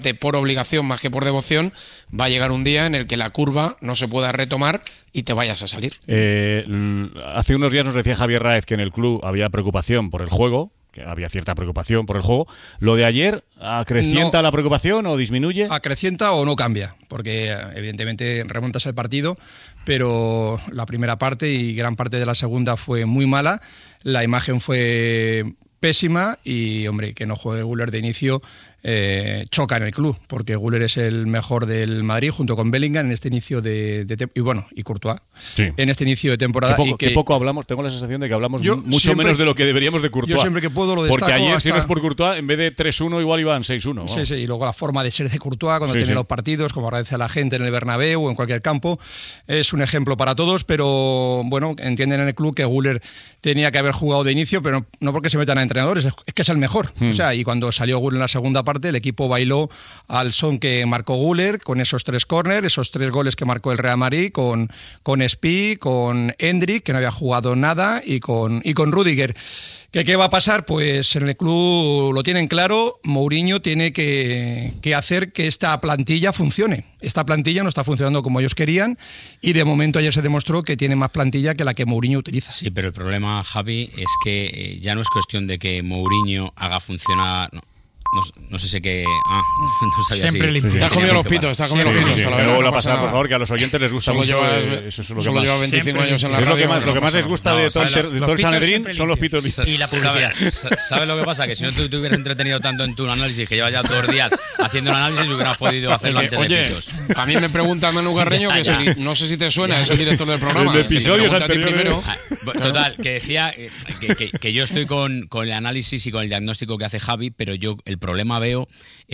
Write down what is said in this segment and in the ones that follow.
por obligación más que por devoción, va a llegar un día en el que la curva no se pueda retomar y te vayas a salir. Hace unos días nos decía Javier Raez que en el club había preocupación por el juego, que había cierta preocupación por el juego. ¿Lo de ayer acrecienta la preocupación o disminuye? Acrecienta o no cambia, porque evidentemente remontas el partido, pero la primera parte y gran parte de la segunda fue muy mala, la imagen fue pésima y, hombre, que no juegue Güler de inicio choca en el club, porque Güler es el mejor del Madrid junto con Bellingham en este inicio y Courtois, sí, en este inicio de temporada. Qué poco hablamos, tengo la sensación de que hablamos mucho menos de lo que deberíamos de Courtois. Yo siempre que puedo lo destaco. Porque ayer, si no es por Courtois, en vez de 3-1 igual iban 6-1. Sí, sí, y luego la forma de ser de Courtois cuando tiene los partidos, como agradece a la gente en el Bernabéu o en cualquier campo, es un ejemplo para todos, pero bueno, entienden en el club que Güler tenía que haber jugado de inicio, pero no porque se metan a entrenadores, es que es el mejor. O sea, y cuando salió Güler en la segunda parte, el equipo bailó al son que marcó Güler, con esos 3 córner, esos 3 goles que marcó el Real Madrid, con Spi, con Endrick, que no había jugado nada, y con Rüdiger. ¿Qué va a pasar? Pues en el club lo tienen claro, Mourinho tiene que hacer que esta plantilla funcione. Esta plantilla no está funcionando como ellos querían y de momento ayer se demostró que tiene más plantilla que la que Mourinho utiliza. Sí, pero el problema, Javi, es que ya no es cuestión de que Mourinho haga funcionar... No sé si que... no sabía siempre si... Te has comido los pitos, Luego vuelvo a pasar, por favor, que a los oyentes les gusta mucho. Eso es lo que más. Lleva 25 años en la radio. Lo que más les gusta de todo el Sanedrín son los pitos y la publicidad. ¿Sabes lo que pasa? Que si no te hubieras entretenido tanto en tu análisis, que llevas ya 2 días haciendo el análisis, hubieras podido hacerlo antes de pitos. A mí me pregunta Manu Carreño, que no sé si te suena, es el director del programa. Los episodios anteriores. Total, que decía que yo estoy con el análisis y con el diagnóstico que hace Javi, pero yo el problema veo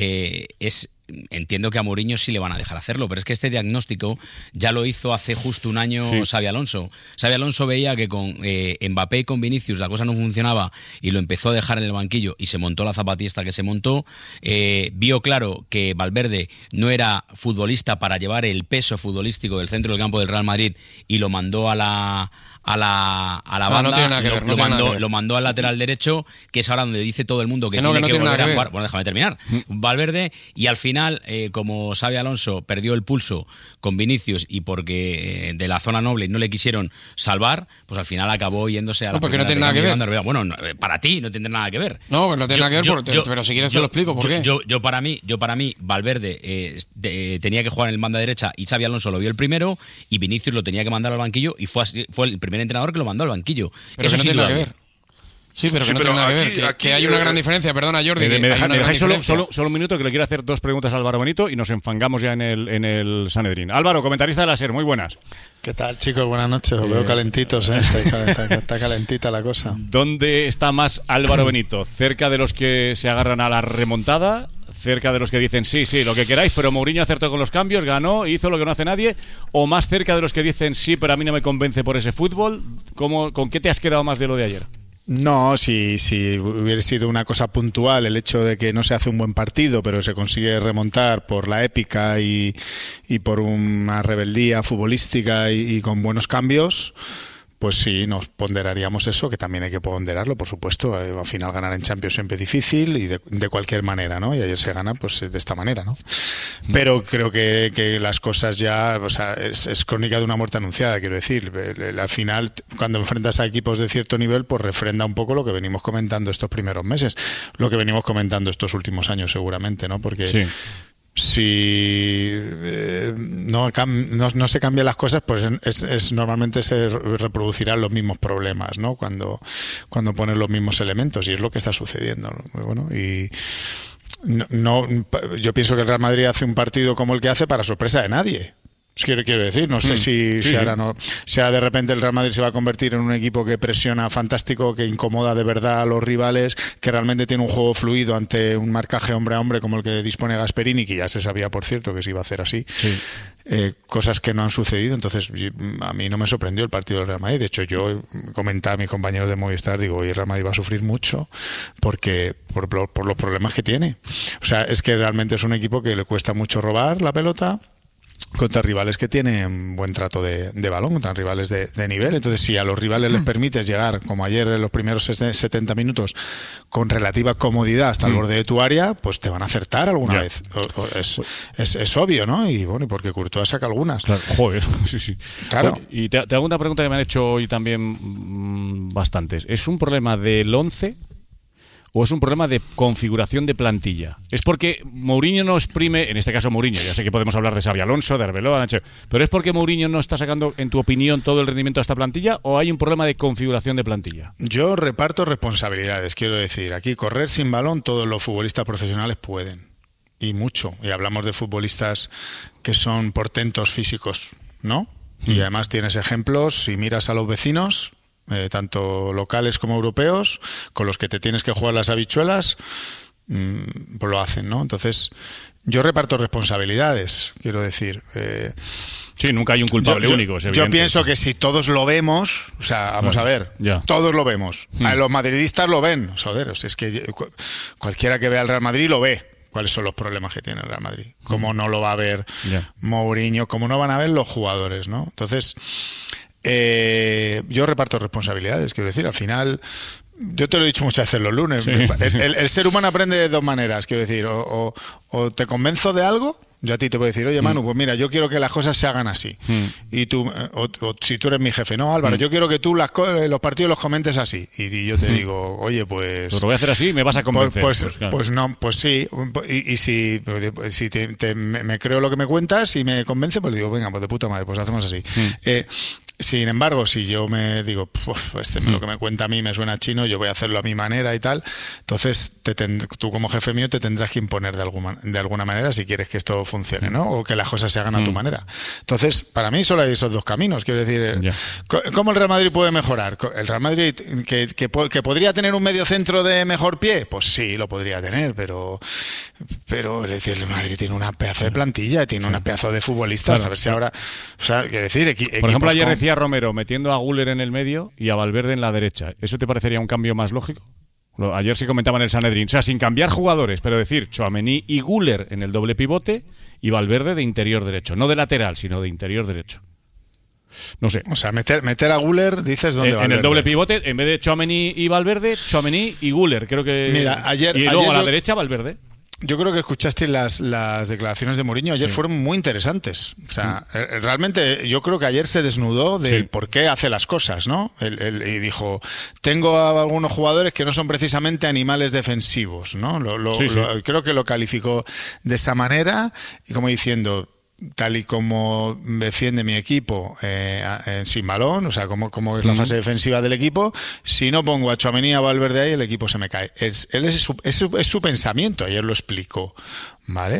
entiendo que a Mourinho sí le van a dejar hacerlo, pero es que este diagnóstico ya lo hizo hace justo un año Xabi Alonso. Xabi Alonso veía que con Mbappé y con Vinicius la cosa no funcionaba y lo empezó a dejar en el banquillo y se montó la zapatista que se montó. Vio claro que Valverde no era futbolista para llevar el peso futbolístico del centro del campo del Real Madrid y lo mandó a la banda, no tiene nada que ver, lo mandó al lateral derecho, que es ahora donde dice todo el mundo que tiene que volver a jugar. Bueno, déjame terminar. Valverde, y al final, como Xabi Alonso perdió el pulso con Vinicius y porque de la zona noble no le quisieron salvar, pues al final acabó yéndose a la... porque no tiene nada que ver. Bueno, para ti no tendrá nada que ver. No, no tiene nada que ver, pero si quieres te lo explico, ¿por qué? Yo para mí, Valverde tenía que jugar en el banda derecha y Xabi Alonso lo vio el primero y Vinicius lo tenía que mandar al banquillo y fue el primer entrenador que lo mandó al banquillo. Pero eso no tiene nada que ver. Sí, pero que no tiene nada que ver. Que hay una gran diferencia. Perdona, Jordi. ¿Me dejáis solo un minuto, que le quiero hacer 2 preguntas a Álvaro Benito y nos enfangamos ya en el Sanedrín. Álvaro, comentarista de la SER, muy buenas. ¿Qué tal, chicos? Buenas noches. Os veo calentitos, ¿eh? Está calentita la cosa. ¿Dónde está más Álvaro Benito? ¿Cerca de los que se agarran a la remontada? ¿Cerca de los que dicen sí, lo que queráis, pero Mourinho acertó con los cambios, ganó, hizo lo que no hace nadie? ¿O más cerca de los que dicen sí, pero a mí no me convence por ese fútbol? ¿Con qué te has quedado más de lo de ayer? No, si hubiera sido una cosa puntual el hecho de que no se hace un buen partido, pero se consigue remontar por la épica y por una rebeldía futbolística y con buenos cambios, pues sí, nos ponderaríamos eso, que también hay que ponderarlo, por supuesto. Al final ganar en Champions siempre es difícil y de cualquier manera, ¿no? Y ayer se gana pues de esta manera, ¿no? Pero creo que las cosas ya, o sea, es crónica de una muerte anunciada, quiero decir. Al final, cuando enfrentas a equipos de cierto nivel, pues refrenda un poco lo que venimos comentando estos primeros meses, lo que venimos comentando estos últimos años seguramente, ¿no? Porque... Sí. Si no se cambian las cosas, pues normalmente se reproducirán los mismos problemas, ¿no? Cuando pones los mismos elementos, y es lo que está sucediendo, ¿no? Bueno, y yo pienso que el Real Madrid hace un partido como el que hace para sorpresa de nadie. Quiero decir, no sé si ahora de repente el Real Madrid se va a convertir en un equipo que presiona fantástico, que incomoda de verdad a los rivales, que realmente tiene un juego fluido ante un marcaje hombre a hombre como el que dispone Gasperini, que ya se sabía, por cierto, que se iba a hacer así. Sí. Cosas que no han sucedido. Entonces a mí no me sorprendió el partido del Real Madrid. De hecho, yo comentaba a mis compañeros de Movistar, digo, hoy el Real Madrid va a sufrir mucho por los problemas que tiene. O sea, es que realmente es un equipo que le cuesta mucho robar la pelota, contra rivales que tienen buen trato de balón, contra rivales de nivel. Entonces, si a los rivales les permites llegar, como ayer en los primeros 70 minutos, con relativa comodidad hasta el borde de tu área, pues te van a acertar alguna vez. Es obvio, ¿no? Y bueno, porque Courtois saca algunas. Claro. Joder, sí. Claro. Oye, y te hago una pregunta que me han hecho hoy también bastantes. ¿Es un problema del 11? ¿O es un problema de configuración de plantilla? ¿Es porque Mourinho no exprime, en este caso Mourinho, ya sé que podemos hablar de Xabi Alonso, de Arbeloa, pero ¿es porque Mourinho no está sacando, en tu opinión, todo el rendimiento de esta plantilla o hay un problema de configuración de plantilla? Yo reparto responsabilidades, quiero decir, aquí correr sin balón todos los futbolistas profesionales pueden, y mucho, y hablamos de futbolistas que son portentos físicos, ¿no? Y además tienes ejemplos, si miras a los vecinos, tanto locales como europeos, con los que te tienes que jugar las habichuelas, pues lo hacen, ¿no? Entonces, yo reparto responsabilidades, quiero decir. Sí, nunca hay un culpable único. Yo pienso que si todos lo vemos, o sea, vamos a ver, todos lo vemos. Los madridistas lo ven, joder, es que cualquiera que vea el Real Madrid lo ve. ¿Cuáles son los problemas que tiene el Real Madrid? ¿Cómo no lo va a ver Mourinho? ¿Cómo no van a ver los jugadores, no? Entonces, yo reparto responsabilidades, quiero decir, al final, yo te lo he dicho muchas veces los lunes, el ser humano aprende de dos maneras, quiero decir, o te convenzo de algo, yo a ti te voy a decir, oye Manu, pues mira, yo quiero que las cosas se hagan así, y tú, o si tú eres mi jefe, no Álvaro, yo quiero que tú los partidos los comentes así, y yo te digo, oye, pues lo voy a hacer así, me vas a convencer. Pues no, pues sí, y si me creo lo que me cuentas y me convence, pues digo, venga, pues de puta madre, pues hacemos así. Sin embargo, si yo me digo, lo que me cuenta a mí me suena chino, yo voy a hacerlo a mi manera y tal, entonces tú como jefe mío te tendrás que imponer de alguna manera si quieres que esto funcione, ¿no? O que las cosas se hagan a tu manera. Entonces, para mí solo hay esos dos caminos, quiero decir, ¿cómo el Real Madrid puede mejorar? ¿El Real Madrid que podría tener un medio centro de mejor pie? Pues sí, lo podría tener, pero es decir, el Madrid tiene una pedazo de plantilla, tiene una pedazo de futbolistas, a ver si ahora, o sea, quiero decir, por ejemplo, ayer decía Romero metiendo a Güler en el medio y a Valverde en la derecha. ¿Eso te parecería un cambio más lógico? Ayer se comentaba en el Sanedrín. O sea, sin cambiar jugadores, pero decir Tchouaméni y Güler en el doble pivote y Valverde de interior derecho. No de lateral, sino de interior derecho. No sé. O sea, meter a Güler, dices, ¿dónde va? En el doble pivote, en vez de Tchouaméni y Valverde, Tchouaméni y Güler. Creo que. Mira, y luego a la derecha, Valverde. Yo creo que escuchaste las declaraciones de Mourinho ayer, fueron muy interesantes. O sea, realmente yo creo que ayer se desnudó del por qué hace las cosas, ¿no? Y dijo, tengo a algunos jugadores que no son precisamente animales defensivos, ¿no? Creo que lo calificó de esa manera y como diciendo, tal y como defiende mi equipo sin balón, o sea, como es la fase defensiva del equipo, si no pongo a Tchouaméni, a Valverde ahí, el equipo se me cae. Es su pensamiento, ayer lo explicó, ¿vale?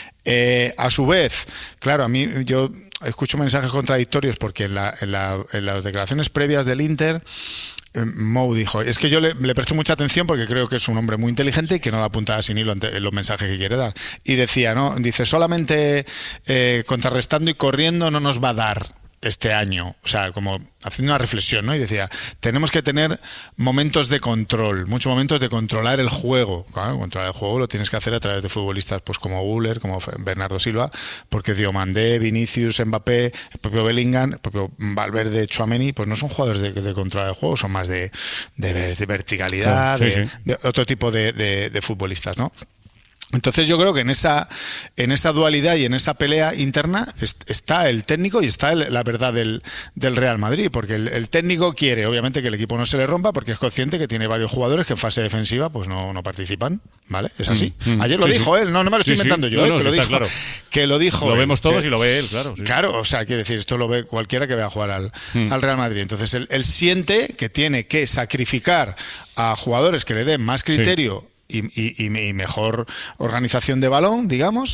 A su vez, claro, a mí yo escucho mensajes contradictorios porque en las declaraciones previas del Inter, Mou dijo, es que yo le presto mucha atención porque creo que es un hombre muy inteligente y que no da puntada sin hilo en los mensajes que quiere dar. Y decía, ¿no? Dice, solamente contrarrestando y corriendo no nos va a dar este año, o sea, como haciendo una reflexión, ¿no? Y decía, tenemos que tener momentos de control, muchos momentos de controlar el juego. Claro, controlar el juego lo tienes que hacer a través de futbolistas pues como Güler, como Bernardo Silva, porque Diomandé, Vinicius, Mbappé, el propio Bellingham, el propio Valverde, Tchouaméni, pues no son jugadores de controlar el juego, son más de verticalidad, de otro tipo de futbolistas, ¿no? Entonces yo creo que en esa dualidad y en esa pelea interna está el técnico y está la verdad del Real Madrid, porque el técnico quiere obviamente que el equipo no se le rompa porque es consciente que tiene varios jugadores que en fase defensiva pues no participan, ¿vale? Es así. Ayer lo dijo él, no me lo estoy inventando yo, que lo dijo. Lo vemos todos y lo ve él, claro. Sí. Claro, o sea, quiero decir, esto lo ve cualquiera que vaya a jugar al Real Madrid. Entonces él siente que tiene que sacrificar a jugadores que le den más criterio y mejor organización de balón, digamos,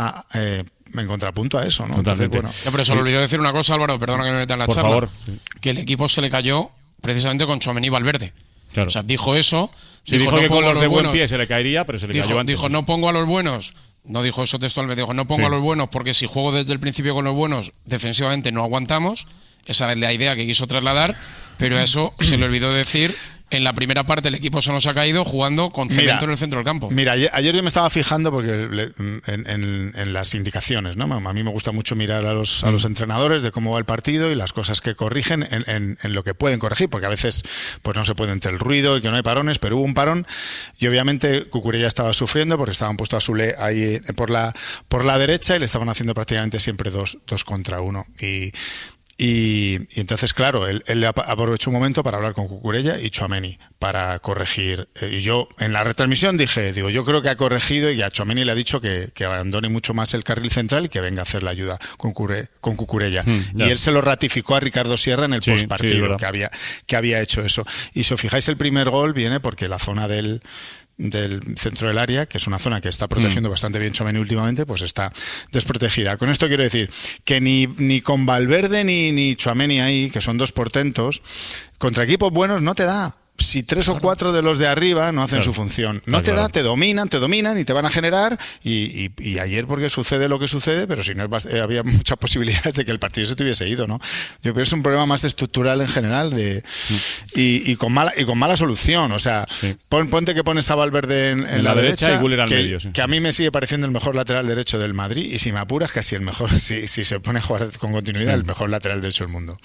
en contrapunto a eso, ¿no? Entonces, bueno. Pero se le olvidó decir una cosa, Álvaro, perdona que me meta en la charla. Por favor. Que el equipo se le cayó precisamente con Tchouaméni y Valverde. Claro. O sea, dijo eso. Dijo que con los de buen pie se le caería, pero se le cayó antes. Dijo, no pongo a los buenos. No dijo eso textualmente, dijo, no pongo a los buenos porque si juego desde el principio con los buenos, defensivamente no aguantamos. Esa es la idea que quiso trasladar, pero a eso se le olvidó decir en la primera parte el equipo se nos ha caído jugando con cemento en el centro del campo. Mira, ayer yo me estaba fijando porque en las indicaciones, ¿no? A mí me gusta mucho mirar a los entrenadores de cómo va el partido y las cosas que corrigen en lo que pueden corregir, porque a veces pues no se puede entre el ruido y que no hay parones, pero hubo un parón y obviamente Cucurella estaba sufriendo porque estaban puesto a Sule ahí por la derecha y le estaban haciendo prácticamente siempre dos contra uno. Y entonces, claro, él aprovechó un momento para hablar con Cucurella y Tchouaméni para corregir. Y yo, en la retransmisión yo creo que ha corregido y a Tchouaméni le ha dicho que abandone mucho más el carril central y que venga a hacer la ayuda con Cucurella. Y él se lo ratificó a Ricardo Sierra en el postpartido, que había hecho eso. Y si os fijáis, el primer gol viene porque la zona del centro del área, que es una zona que está protegiendo bastante bien Tchouaméni últimamente, pues está desprotegida. Con esto quiero decir que ni con Valverde ni Tchouaméni ahí, que son dos portentos, contra equipos buenos no te da. Si 3 o 4 de los de arriba no hacen su función, no te da, te dominan y te van a generar y ayer porque sucede lo que sucede, pero si no había muchas posibilidades de que el partido se te hubiese ido, ¿no? Yo creo que es un problema más estructural en general y con mala solución, o sea, ponte que pones a Valverde en la derecha y Güler al medio, que a mí me sigue pareciendo el mejor lateral derecho del Madrid y si me apuras casi el mejor, si se pone a jugar con continuidad, el mejor lateral derecho del mundo.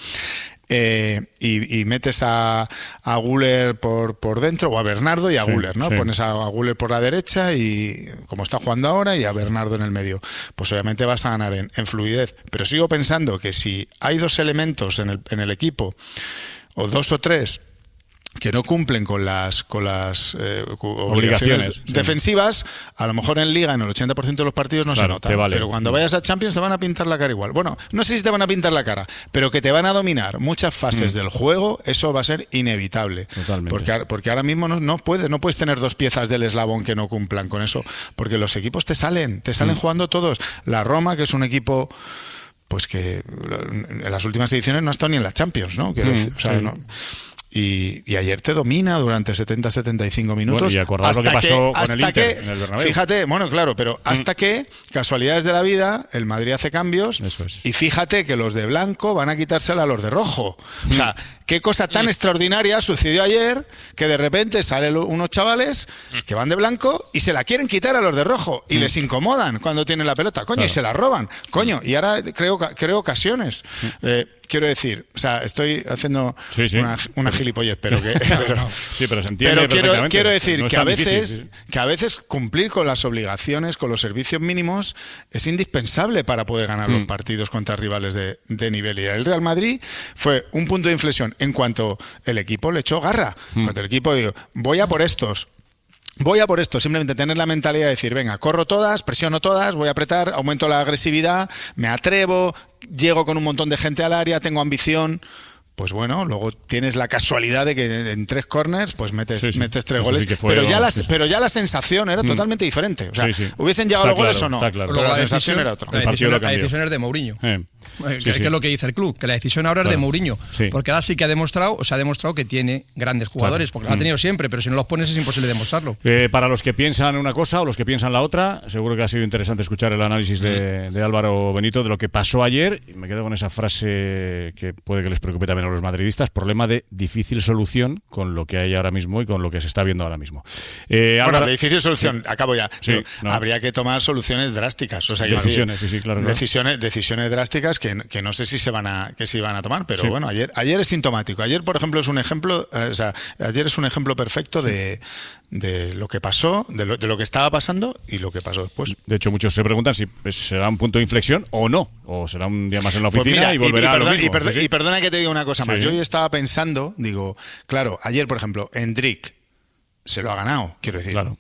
Y metes a Güler por dentro o a Bernardo y a Güler, ¿no? Pones a Güler por la derecha y como está jugando ahora y a Bernardo en el medio, pues obviamente vas a ganar en fluidez, pero sigo pensando que si hay dos elementos en el equipo o dos o tres que no cumplen con las obligaciones defensivas, a lo mejor en Liga en el 80% de los partidos no se nota, pero cuando vayas a Champions te van a pintar la cara igual. Bueno, no sé si te van a pintar la cara, pero que te van a dominar muchas fases del juego, eso va a ser inevitable. Totalmente. Porque ahora mismo no puedes tener dos piezas del eslabón que no cumplan con eso, porque los equipos te salen jugando todos. La Roma, que es un equipo pues que en las últimas ediciones no ha estado ni en la Champions, ¿no? Quiero decir, o sea, no. Y ayer te domina durante 70-75 minutos. Bueno, y acordad lo que pasó con el Inter en el Bernabéu. Fíjate, bueno, claro, pero hasta que, casualidades de la vida, el Madrid hace cambios y fíjate que los de blanco van a quitársela a los de rojo. O sea, qué cosa tan extraordinaria sucedió ayer que de repente salen unos chavales que van de blanco y se la quieren quitar a los de rojo y les incomodan cuando tienen la pelota, coño, y se la roban, coño, y ahora creo ocasiones. Quiero decir, o sea, estoy haciendo una gilipollez, pero que pero se entiende perfectamente. Quiero decir no que a veces cumplir con las obligaciones, con los servicios mínimos es indispensable para poder ganar los partidos contra rivales de nivel. Y el Real Madrid fue un punto de inflexión en cuanto el equipo le echó garra. Cuando el equipo dijo, voy a por esto, simplemente tener la mentalidad de decir, venga, corro todas, presiono todas, voy a apretar, aumento la agresividad, me atrevo, llego con un montón de gente al área, tengo ambición. Pues bueno, luego tienes la casualidad de que en 3 corners pues metes 3 goles, pero ya la sensación era totalmente diferente. O sea, hubiesen llegado los goles o no, claro. pero la sensación era otra. La decisión es de Mourinho. Que es lo que dice el club, que la decisión ahora es de Mourinho, porque ahora sí que se ha demostrado que tiene grandes jugadores, porque lo ha tenido siempre, pero si no los pones es imposible demostrarlo. Para los que piensan una cosa o los que piensan la otra, seguro que ha sido interesante escuchar el análisis de Álvaro Benito de lo que pasó ayer, y me quedo con esa frase que puede que les preocupe también a los madridistas, problema de difícil solución con lo que hay ahora mismo y con lo que se está viendo ahora mismo. Bueno, de difícil solución, acabo ya. Habría que tomar soluciones drásticas, o sea, decisiones drásticas que no sé si se van a tomar, pero bueno, ayer es sintomático. Ayer, por ejemplo, es un ejemplo, ayer es un ejemplo perfecto de lo que pasó, de lo que estaba pasando y lo que pasó después. De hecho, muchos se preguntan si será un punto de inflexión o no, o será un día más en la oficina y volverá a lo mismo. Y perdona que te diga una cosa más. Yo hoy estaba pensando, digo, claro, ayer, por ejemplo, Endrick se lo ha ganado, quiero decir. Claro,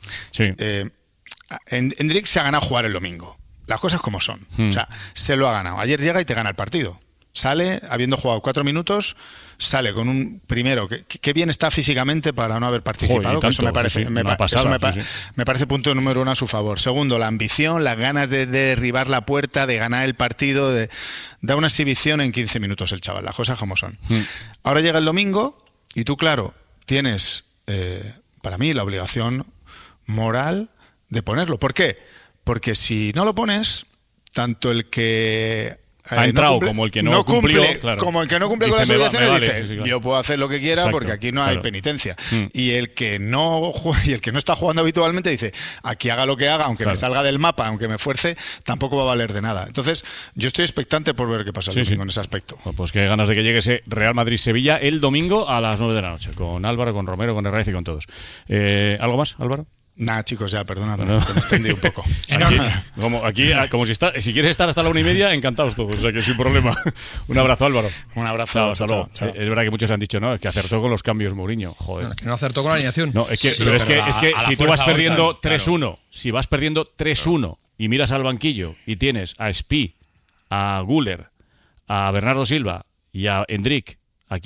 Endrick se ha ganado jugar el domingo. Las cosas como son. O sea, se lo ha ganado. Ayer llega y te gana el partido. Sale, habiendo jugado 4 minutos, sale con un primero que bien está físicamente para no haber participado. Tanto, eso me parece, me parece punto número 1 a su favor. Segundo, la ambición, las ganas de derribar la puerta, de ganar el partido, da una exhibición en 15 minutos el chaval. Las cosas como son. Ahora llega el domingo y tú, claro, tienes, para mí, la obligación moral de ponerlo. ¿Por qué? Porque si no lo pones, tanto el que ha entrado como el que no cumplió, claro. Como el que no cumple Dice, con las obligaciones, vale, dice, sí, claro. yo puedo hacer lo que quiera. Exacto, porque aquí no hay claro. penitencia. Y el que no está jugando habitualmente dice, aquí haga lo que haga, aunque me salga del mapa, aunque me fuerce, tampoco va a valer de nada. Entonces, yo estoy expectante por ver qué pasa el domingo en ese aspecto. Pues qué ganas de que llegue ese Real Madrid-Sevilla el domingo a las 9 de la noche, con Álvaro, con Romero, con Herraiz y con todos. ¿Algo más, Álvaro? Nada, chicos, ya, perdonadme, me extendí un poco. Como si quieres estar hasta la 1:30, encantados todos, o sea que sin problema. Un abrazo, Álvaro. Un abrazo, hasta luego. Chao. Es verdad que muchos han dicho, no, es que acertó con los cambios Mourinho, joder. Que no acertó con la alineación. No, es que, Sí, pero es que si tú vas perdiendo 3-1, claro. si vas perdiendo 3-1 y miras al banquillo y tienes a Spi, a Güler, a Bernardo Silva y a Endrick,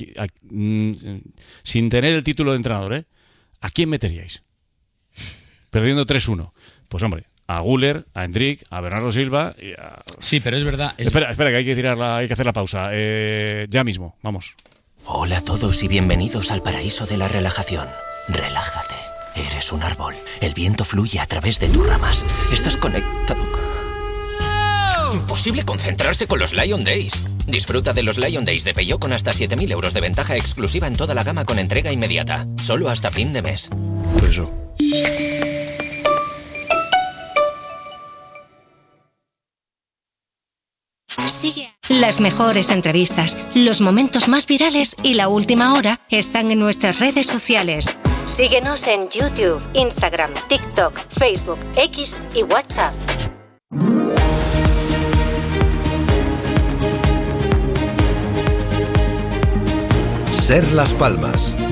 sin tener el título de entrenador, ¿a quién meteríais? Perdiendo 3-1. Pues hombre, a Güler, a Endrick, a Bernardo Silva y a... Sí, pero es verdad. Espera, que hay que hacer la pausa. Ya mismo, vamos. Hola a todos y bienvenidos al paraíso de la relajación. Relájate. Eres un árbol. El viento fluye a través de tus ramas. Estás conectado. Imposible concentrarse con los Lion Days. Disfruta de los Lion Days de Peugeot con hasta 7.000 euros de ventaja exclusiva en toda la gama con entrega inmediata. Solo hasta fin de mes. Eso. Sigue. Las mejores entrevistas, los momentos más virales y la última hora están en nuestras redes sociales. Síguenos en YouTube, Instagram, TikTok, Facebook, X y WhatsApp. Ser Las Palmas.